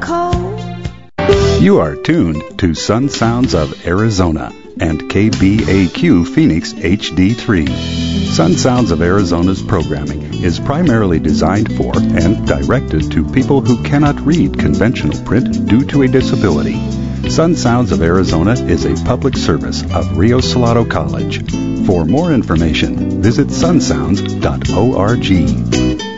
cold. You are tuned to Sun Sounds of Arizona and KBAQ Phoenix HD3. Sun Sounds of Arizona's programming is primarily designed for and directed to people who cannot read conventional print due to a disability. Sun Sounds of Arizona is a public service of Rio Salado College. For more information, visit sunsounds.org.